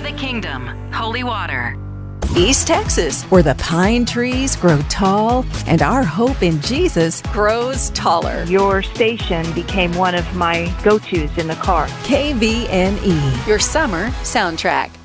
the Kingdom, Holy Water. East Texas, where the pine trees grow tall and our hope in Jesus grows taller. Your station became one of my go-tos in the car. KVNE, your summer soundtrack.